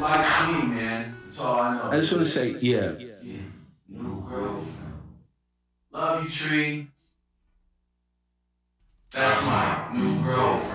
like me, man. That's all I know. I just want to say, yeah. Yeah. New growth. Love you, tree. That's my new growth.